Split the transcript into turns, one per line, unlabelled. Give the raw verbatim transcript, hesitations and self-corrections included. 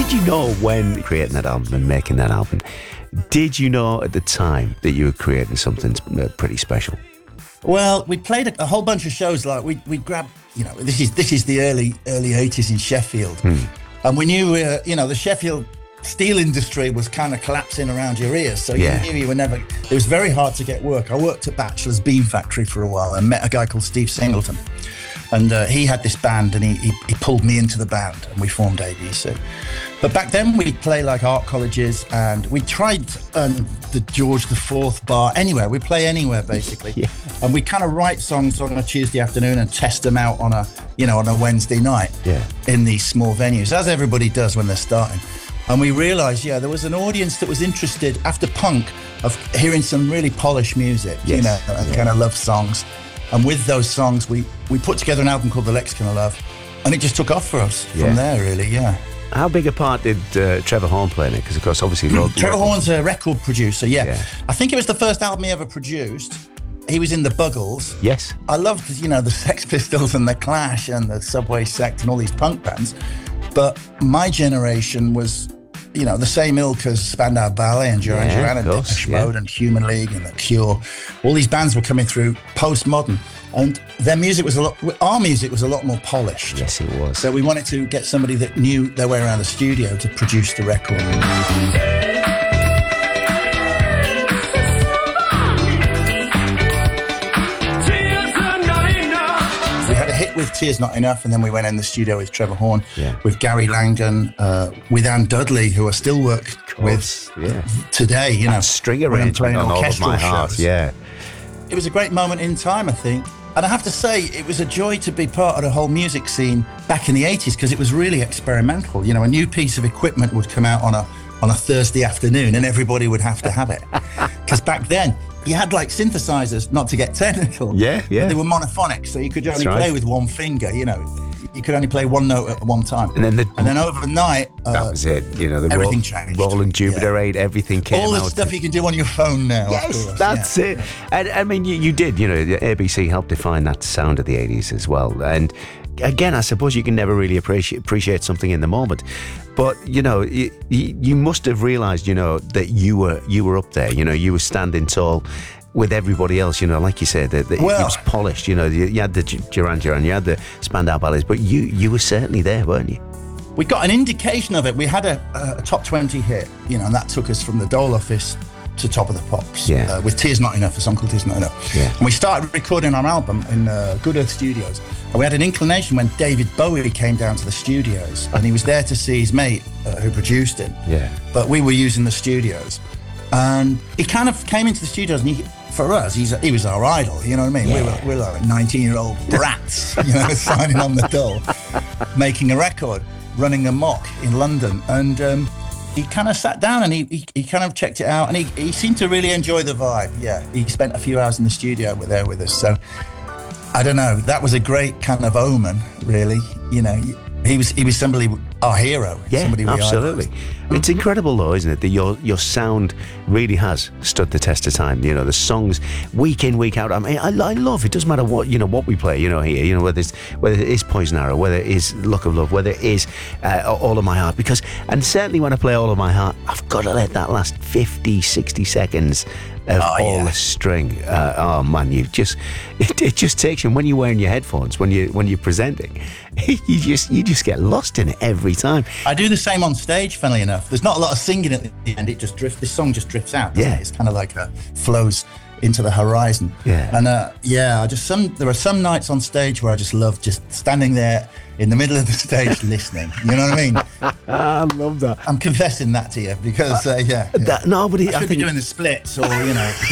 Did you know when creating that album and making that album, did you know at the time that you were creating something pretty special?
Well, we played a, a whole bunch of shows. Like we we grabbed, you know, this is this is the early early eighties in Sheffield, hmm. and we knew, uh, you know, the Sheffield steel industry was kind of collapsing around your ears, so
yeah.
you knew you were never. It was very hard to get work. I worked at Bachelor's Beam Factory for a while and met a guy called Steve Singleton, and uh, he had this band, and he, he he pulled me into the band, and we formed A B C. But back then we'd play like art colleges, and we tried um, the George the Fourth bar, anywhere. We play anywhere basically,
yeah.
and we kind of write songs on a Tuesday afternoon and test them out on a you know on a Wednesday night
yeah.
in these small venues, as everybody does when they're starting. And we realised, yeah, there was an audience that was interested after punk of hearing some really polished music,
yes.
you know, and
yeah.
kind of love songs. And with those songs, we we put together an album called The Lexicon of Love, and it just took off for us
yeah.
from there, really, yeah.
How big a part did uh, Trevor Horn play in it? Because, of course, obviously...
Trevor Horn's a record producer, yeah.
yeah.
I think it was the first album he ever produced. He was in the Buggles.
Yes.
I loved, you know, the Sex Pistols and the Clash and the Subway Sect and all these punk bands. But my generation was, you know, the same ilk as Spandau Ballet and Duran
yeah,
Duran and Depeche Mode yeah. and Human League and The Cure. All these bands were coming through postmodern. And their music was a lot, our music was a lot more polished.
Yes, it was.
So we wanted to get somebody that knew their way around the studio to produce the record. We had a hit with Tears Not Enough, and then we went in the studio with Trevor Horn,
yeah.
with Gary Langdon, uh, with Ann Dudley, who I still work with
yeah.
today. You know,
string arrangement on All of My Heart, yeah.
It was a great moment in time, I think. And I have to say, it was a joy to be part of the whole music scene back in the eighties, because it was really experimental. You know, a new piece of equipment would come out on a on a Thursday afternoon, and everybody would have to have it. Because back then, you had like synthesizers, not to get technical.
Yeah, yeah.
They were monophonic, so you could only
right.
play with one finger, you know. You could only play one note at one time.
And then, the,
and then overnight... Uh,
that was it. You know, the
everything
Ro-
changed.
Roland Jupiter
yeah.
eight, everything came out.
All the stuff you can do on your phone now.
Yes, that's yeah. it. And I mean, you, you did, you know, the A B C helped define that sound of the eighties as well. And again, I suppose you can never really appreciate appreciate something in the moment. But, you know, you, you must have realised, you know, that you were you were up there. You know, you were standing tall with everybody else, you know, like you said, that well, it was polished. You know, you, you had the Duran Duran, you had the Spandau Ballets, but you you were certainly there, weren't you?
We got an indication of it. We had a, a top twenty hit, you know, and that took us from the Dole Office to Top of the Pops.
Yeah.
Uh, with Tears Not Enough, a song called Tears Not Enough.
Yeah.
And we started recording our album in uh, Good Earth Studios. And we had an inclination when David Bowie came down to the studios, and he was there to see his mate uh, who produced it.
Yeah.
But we were using the studios. And he kind of came into the studios, and he, for us, he's he was our idol, you know what I mean?
Yeah.
We were, we were like nineteen-year-old brats, you know, signing on the Dole, making a record, running amok in London. And um, he kind of sat down and he, he he kind of checked it out, and he, he seemed to really enjoy the vibe. Yeah, he spent a few hours in the studio with there with us. So, I don't know, that was a great kind of omen, really. You know, he was he was somebody, our hero.
Yeah,
somebody we
absolutely.
idolized.
It's incredible, though, isn't it, that your your sound really has stood the test of time. You know, the songs week in, week out. I mean, I, I love it. Doesn't matter what you know what we play. You know, here, you know, whether it's whether it is Poison Arrow, whether it is Luck of Love, whether it is uh, All of My Heart. Because, and certainly when I play All of My Heart, I've got to let that last fifty, sixty seconds of
oh,
all
yeah.
the string. Uh, oh man, you just it, it just takes you. And when you're wearing your headphones, when you when you're presenting, you just you just get lost in it every time.
I do the same on stage, funnily enough. There's not a lot of singing at the end. It just drifts. This song just drifts out.
Yeah,
it? It's kind of like a flows into the horizon.
Yeah,
and uh, yeah, I just some there are some nights on stage where I just love just standing there in the middle of the stage listening. You know what I mean?
I love that.
I'm confessing that to you because uh, yeah, yeah.
That, nobody.
I should
I
be
think
doing the splits or you know.